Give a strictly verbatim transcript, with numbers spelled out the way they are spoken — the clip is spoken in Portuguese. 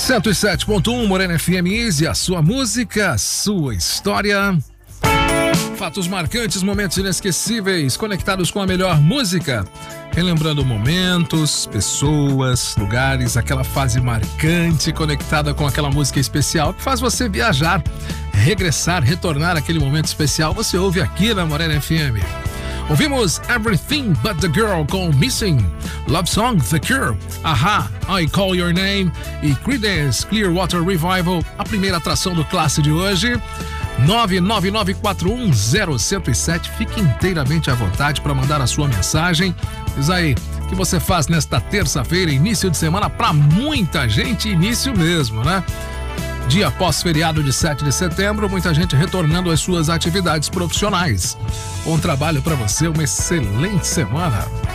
cento e sete ponto um Morena F M Easy, a sua música, a sua história. Fatos marcantes, momentos inesquecíveis, conectados com a melhor música. Relembrando momentos, pessoas, lugares, aquela fase marcante conectada com aquela música especial que faz você viajar, regressar, retornar àquele momento especial. Você ouve aqui na Morena F M. Ouvimos Everything But The Girl com Missing, Love Song, The Cure, Aha, I Call Your Name e Creedence Clearwater Revival, a primeira atração do Classe de hoje. nove nove nove quatro um zero zero zero sete. Fique inteiramente à vontade para mandar a sua mensagem. Diz aí, o que você faz nesta terça-feira, início de semana, para muita gente, início mesmo, né? Dia pós-feriado de sete de setembro, muita gente retornando às suas atividades profissionais. Bom trabalho para você, uma excelente semana.